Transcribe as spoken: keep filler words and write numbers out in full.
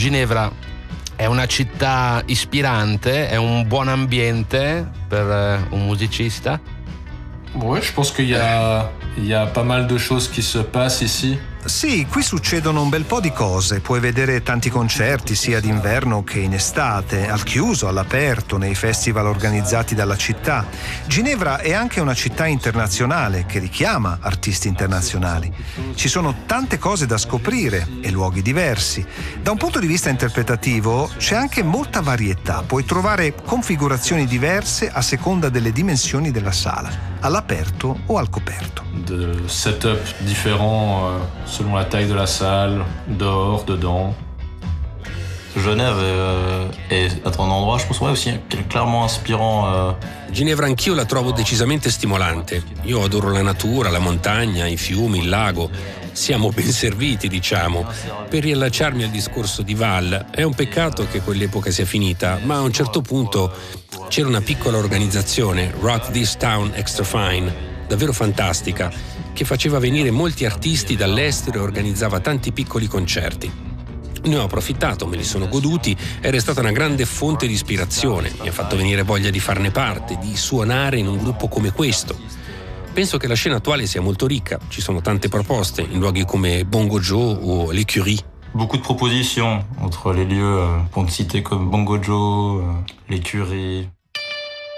Ginevra è una città ispirante, è un buon ambiente per uh, un musicista? Ouais, je pense qu'il y a, il y a pas mal de choses qui se passent ici. Sì, qui succedono un bel po' di cose. Puoi vedere tanti concerti sia d'inverno che in estate, al chiuso, all'aperto, nei festival organizzati dalla città. Ginevra è anche una città internazionale che richiama artisti internazionali. Ci sono tante cose da scoprire e luoghi diversi. Da un punto di vista interpretativo c'è anche molta varietà. Puoi trovare configurazioni diverse a seconda delle dimensioni della sala, all'aperto o al coperto. De setup différents euh, selon la taille de la salle, dehors, dedans. Genève est, est un endroit, je pense, ouais, aussi clairement inspirant. Euh... Ginevra anch'io la trovo decisamente stimolante. Io adoro la natura, la montagna, i fiumi, il lago. Siamo ben serviti, diciamo. Per riallacciarmi al discorso di Val, è un peccato che quell'epoca sia finita, ma a un certo punto c'era una piccola organizzazione, Rock This Town Extra Fine, davvero fantastica, che faceva venire molti artisti dall'estero e organizzava tanti piccoli concerti. Ne ho approfittato, me li sono goduti, era stata una grande fonte di ispirazione, mi ha fatto venire voglia di farne parte, di suonare in un gruppo come questo. Penso che la scena attuale sia molto ricca, ci sono tante proposte in luoghi come Bongo Joe o l'Écurie. Beaucoup de propositions entre les lieux, euh, pour ne citer comme Bongo Joe, euh, l'Écurie.